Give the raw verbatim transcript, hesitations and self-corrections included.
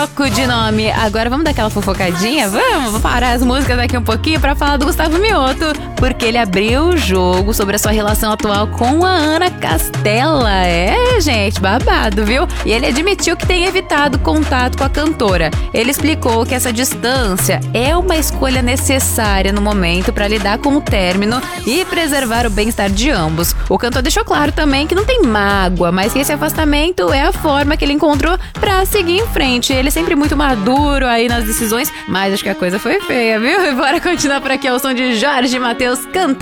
troco de nome. Agora vamos dar aquela fofocadinha? Vamos, vou parar as músicas daqui um pouquinho pra falar do Gustavo Mioto, porque ele abriu o jogo sobre a sua relação atual com a Ana Castela. É, gente, babado, viu? E ele admitiu que tem evitado contato com a cantora. Ele explicou que essa distância é uma escolha necessária no momento pra lidar com o término e preservar o bem-estar de ambos. O cantor deixou claro também que não tem mágoa, mas que esse afastamento é a forma que ele encontrou pra seguir em frente. Ele é sempre muito maduro aí nas decisões, mas acho que a coisa foi feia, viu? E bora continuar por aqui ao som de Jorge Mateus, Canta